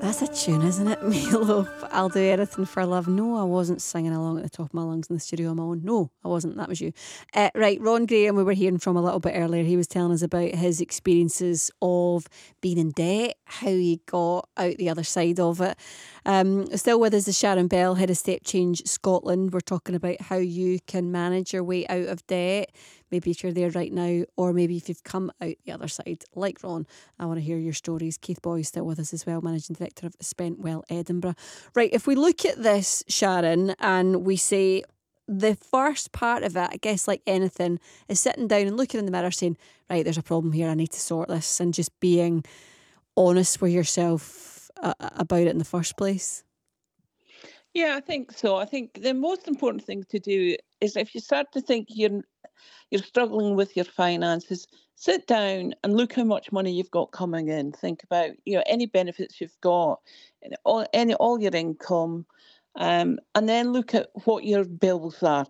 That's a tune, isn't it? Meatloaf, I'll do anything for love. No, I wasn't singing along at the top of my lungs in the studio on my own. No, I wasn't. That was you. Right, Ron Graham, we were hearing from a little bit earlier. He was telling us about his experiences of being in debt, how he got out the other side of it. Still with us is Sharon Bell, Head of Step Change Scotland. We're talking about how you can manage your way out of debt. Maybe if you're there right now, or maybe if you've come out the other side, like Ron. I want to hear your stories. Keith Boy still with us as well, Managing Director of Spentwell Edinburgh. Right, if we look at this, Sharon, and we say the first part of it, I guess like anything, is sitting down and looking in the mirror saying, right, there's a problem here, I need to sort this, and just being honest with yourself about it in the first place. Yeah, I think so. I think the most important thing to do is if you start to think you're struggling with your finances, sit down and look how much money you've got coming in. Think about any benefits you've got, and all your income, and then look at what your bills are.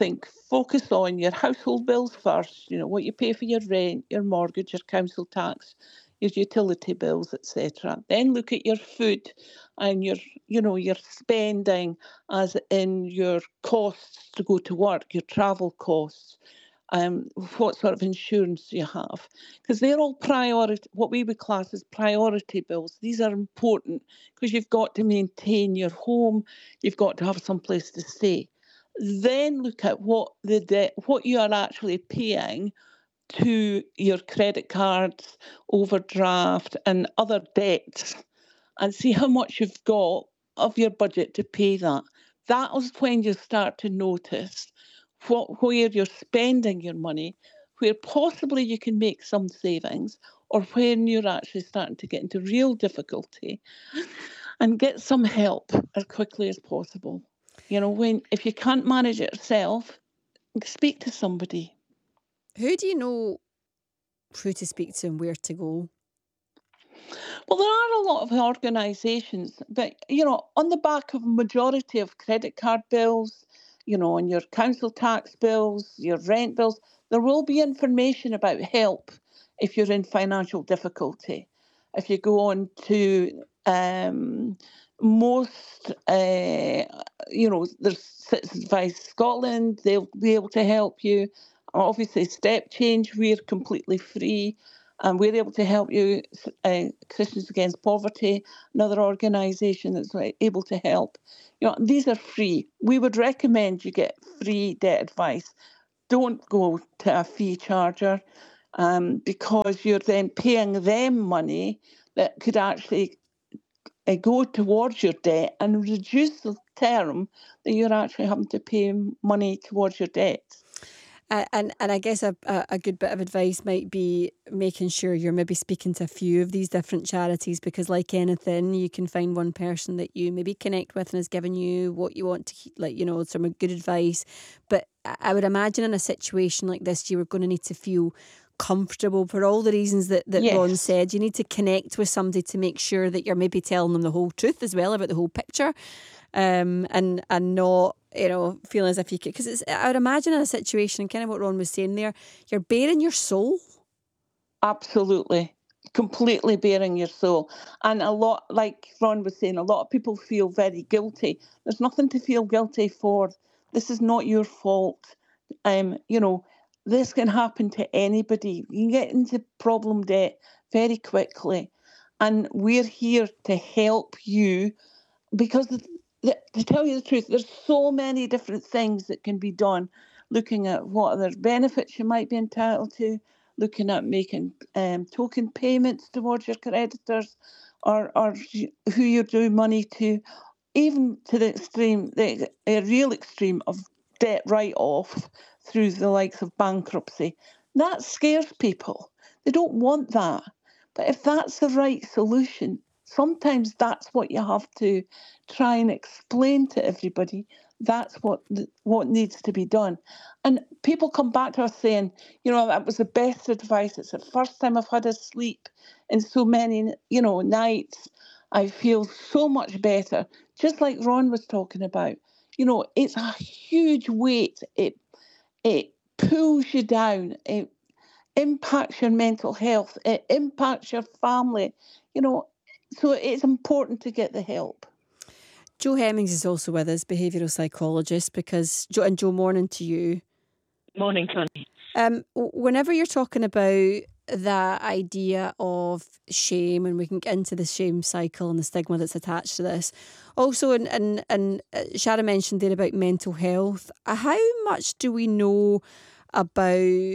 Focus on your household bills first. What you pay for your rent, your mortgage, your council tax, your utility bills, etc. Then look at your food and your spending, as in your costs to go to work, your travel costs, what sort of insurance you have, because they're all what we would class as priority bills. These are important because you've got to maintain your home, you've got to have some place to stay. Then look at what you are actually paying to your credit cards, overdraft, and other debts, and see how much you've got of your budget to pay that. That is when you start to notice where you're spending your money, where possibly you can make some savings, or when you're actually starting to get into real difficulty, and get some help as quickly as possible. If you can't manage it yourself, speak to somebody. Who do you know who to speak to and where to go? Well, there are a lot of organisations, but on the back of a majority of credit card bills, on your council tax bills, your rent bills, there will be information about help if you're in financial difficulty. If you go on to most, there's Citizens Advice Scotland, they'll be able to help you. Obviously, Step Change, we're completely free. And we're able to help you. Christians Against Poverty, another organisation that's able to help. These are free. We would recommend you get free debt advice. Don't go to a fee charger, because you're then paying them money that could actually go towards your debt and reduce the term that you're actually having to pay money towards your debt. And I guess a good bit of advice might be making sure you're maybe speaking to a few of these different charities, because like anything, you can find one person that you maybe connect with and has given you what you want to, some good advice. But I would imagine in a situation like this, you were going to need to feel comfortable for all the reasons that Yes. Ron said. You need to connect with somebody to make sure that you're maybe telling them the whole truth as well about the whole picture, and not feeling as if you could, because I would imagine in a situation, kind of what Ron was saying there, you're bearing your soul. Absolutely. Completely bearing your soul. And a lot, like Ron was saying, a lot of people feel very guilty. There's nothing to feel guilty for. This is not your fault. This can happen to anybody. You can get into problem debt very quickly. And we're here to help you, because to tell you the truth, there's so many different things that can be done, looking at what other benefits you might be entitled to, looking at making token payments towards your creditors, or who you're doing money to, even to the extreme, the real extreme of debt write-off through the likes of bankruptcy. That scares people. They don't want that. But if that's the right solution, sometimes that's what you have to try and explain to everybody. That's what needs to be done. And people come back to us saying, that was the best advice. It's the first time I've had a sleep in so many, nights. I feel so much better. Just like Ron was talking about, it's a huge weight. It pulls you down. It impacts your mental health. It impacts your family. So it's important to get the help. Jo Hemmings is also with us, behavioural psychologist, because Jo, morning to you. Morning, Connie. Whenever you're talking about that idea of shame, and we can get into the shame cycle and the stigma that's attached to this. Also, and Shara mentioned there about mental health. How much do we know about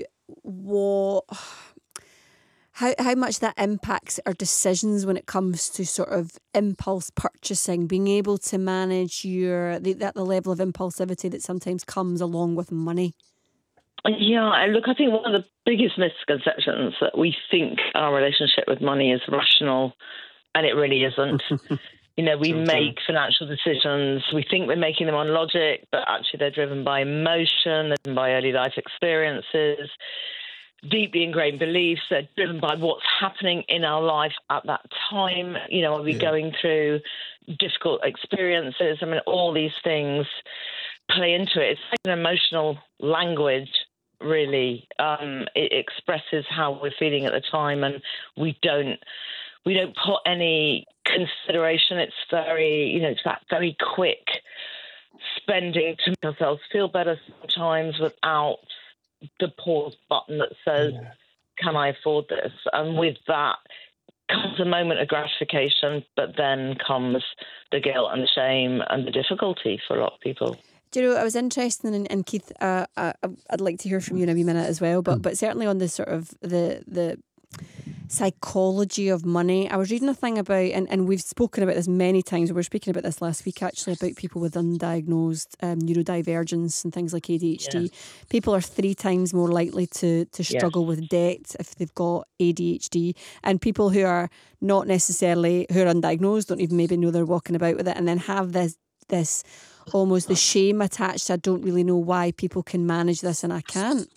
how much that impacts our decisions when it comes to sort of impulse purchasing, being able to manage the level of impulsivity that sometimes comes along with money? Yeah, look, I think one of the biggest misconceptions that we think our relationship with money is rational, and it really isn't. We make financial decisions. We think we're making them on logic, but actually they're driven by emotion, they're driven by early life experiences, deeply ingrained beliefs. They're driven by what's happening in our life at that time. Are we going through difficult experiences? I mean, all these things play into it. It's like an emotional language, really. It expresses how we're feeling at the time, and we don't put any consideration. It's it's that very quick spending to make ourselves feel better sometimes without the pause button that says, can I afford this? And with that comes a moment of gratification, but then comes the guilt and the shame and the difficulty for a lot of people. Do you know, I was interested in Keith, I'd like to hear from you in a wee minute as well, but certainly on the sort of the psychology of money. I was reading a thing about, and we've spoken about this many times, we were speaking about this last week actually, about people with undiagnosed neurodivergence and things like ADHD. Yes. People are 3 times more likely to struggle with debt if they've got ADHD, and people who are not necessarily, who are undiagnosed, don't even maybe know they're walking about with it, and then have this almost the shame attached. I don't really know why people can manage this and I can't.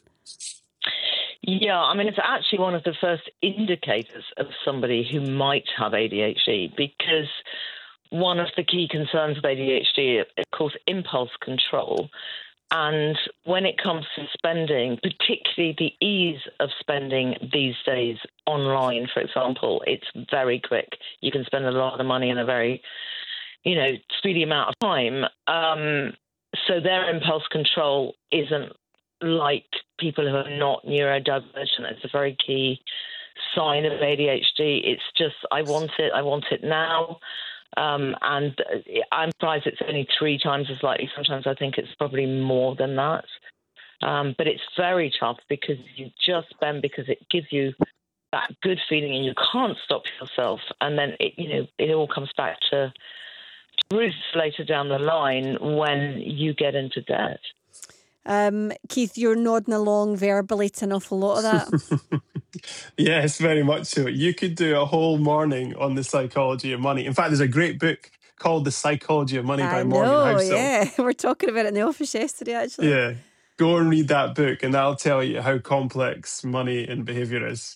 Yeah, I mean, it's actually one of the first indicators of somebody who might have ADHD, because one of the key concerns with ADHD is, of course, impulse control. And when it comes to spending, particularly the ease of spending these days online, for example, it's very quick. You can spend a lot of money in a very speedy amount of time. So their impulse control isn't like people who are not neurodivergent. It's a very key sign of ADHD. It's just, I want it now. And I'm surprised it's only 3 times as likely. Sometimes I think it's probably more than that. But it's very tough because you just spend because it gives you that good feeling and you can't stop yourself. And then it all comes back to truth later down the line when you get into debt. Keith, you're nodding along verbally to an awful lot of that. Yes, very much so. You could do a whole morning on the psychology of money. In fact, there's a great book called The Psychology of Money by Morgan Housel. Yeah, we're talking about it in the office yesterday, actually. Yeah, go and read that book and that'll tell you how complex money and behaviour is.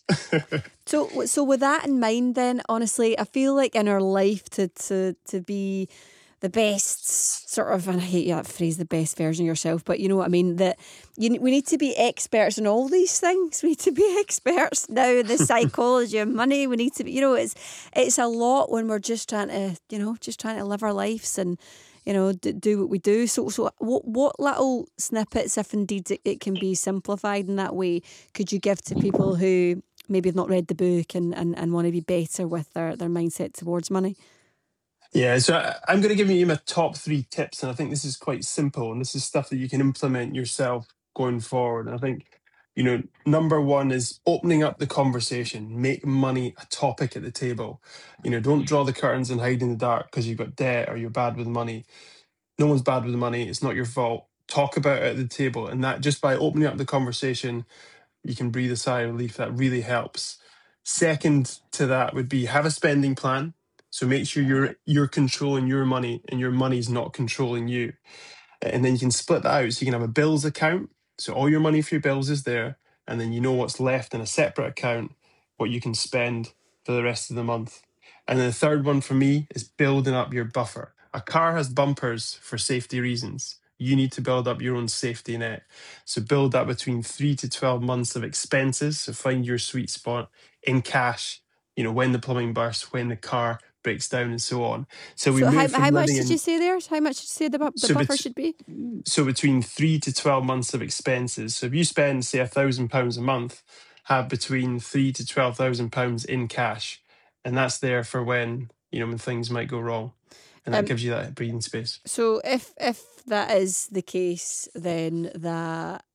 So with that in mind then, honestly, I feel like in our life to be the best sort of, and I hate that phrase, the best version of yourself, but you know what I mean, that we need to be experts in all these things. We need to be experts now in the psychology of money. We need to be, it's a lot when we're just trying to live our lives and, do what we do. So what little snippets, if indeed it can be simplified in that way, could you give to people who maybe have not read the book and want to be better with their mindset towards money? Yeah, so I'm going to give you my top 3 tips, and I think this is quite simple, and this is stuff that you can implement yourself going forward. And I think, number 1 is opening up the conversation. Make money a topic at the table. Don't draw the curtains and hide in the dark because you've got debt or you're bad with money. No one's bad with the money. It's not your fault. Talk about it at the table, and that just by opening up the conversation, you can breathe a sigh of relief. That really helps. Second to that would be have a spending plan. So make sure you're controlling your money and your money's not controlling you. And then you can split that out. So you can have a bills account. So all your money for your bills is there. And then you know what's left in a separate account, what you can spend for the rest of the month. And then the third one for me is building up your buffer. A car has bumpers for safety reasons. You need to build up your own safety net. So build that between 3 to 12 months of expenses. So find your sweet spot in cash, when the plumbing bursts, when the car breaks down and so on. So we So move how from much living did in you say there? How much did you say the buffer should be? so between 3 to 12 months of expenses. So if you spend, say, £1,000 a month, have between £3,000 to £12,000 in cash, and that's there for when when things might go wrong, and that gives you that breathing space. So if that is the case, then that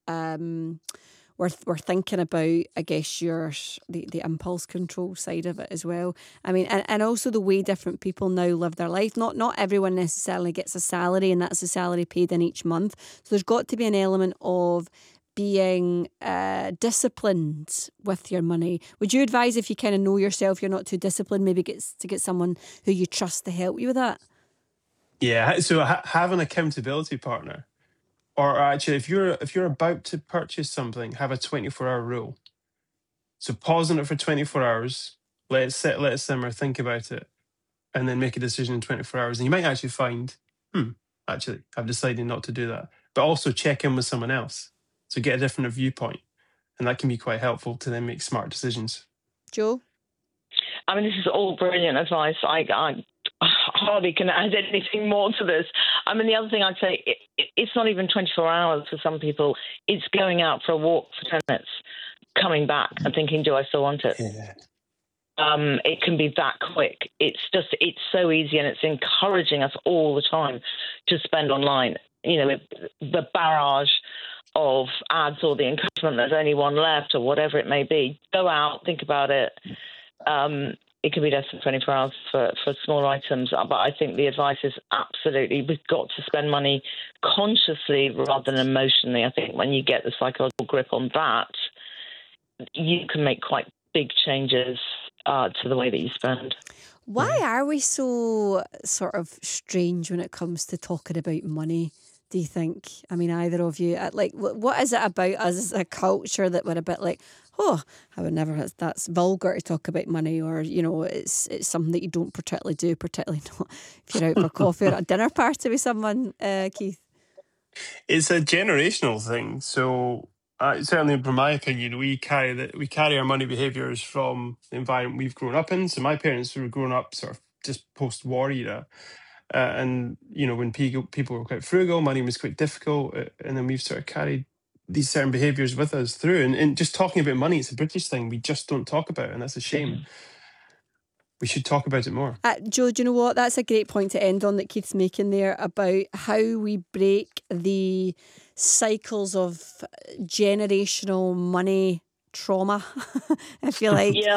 we're thinking about, I guess, the impulse control side of it as well. I mean, and also the way different people now live their life. Not everyone necessarily gets a salary, and that's a salary paid in each month. So there's got to be an element of being disciplined with your money. Would you advise, if you kind of know yourself, you're not too disciplined, maybe get someone who you trust to help you with that? Yeah, so have an accountability partner. Or actually, if you're about to purchase something, have a 24-hour rule. So pause on it for 24 hours, let it sit, let it simmer, think about it, and then make a decision in 24 hours. And you might actually find, actually, I've decided not to do that. But also check in with someone else. So get a different viewpoint. And that can be quite helpful to then make smart decisions. Jo? I mean, this is all brilliant advice. I hardly can add anything more to this. I mean, the other thing I'd say, it's not even 24 hours for some people. It's going out for a walk for 10 minutes, coming back and thinking, do I still want it? Yeah. It can be that quick. It's so easy, and it's encouraging us all the time to spend online. The barrage of ads or the encouragement, there's only one left or whatever it may be. Go out, think about it. It can be less than 24 hours for small items. But I think the advice is absolutely, we've got to spend money consciously rather than emotionally. I think when you get the psychological grip on that, you can make quite big changes to the way that you spend. Why are we so sort of strange when it comes to talking about money, do you think? I mean, either of you, like, what is it about us as a culture that we're a bit like, oh, I would never, that's vulgar to talk about money, or, it's something that you don't particularly do, particularly not if you're out for coffee or at a dinner party with someone, Keith? It's a generational thing. So certainly, from my opinion, we carry our money behaviours from the environment we've grown up in. So my parents were growing up sort of just post-war era. And, when people were quite frugal, money was quite difficult. And then we've sort of carried these certain behaviours with us through. And just talking about money, it's a British thing we just don't talk about. And that's a shame. We should talk about it more. Jo, do you know what? That's a great point to end on that Keith's making there about how we break the cycles of generational money trauma, if you like. Yeah.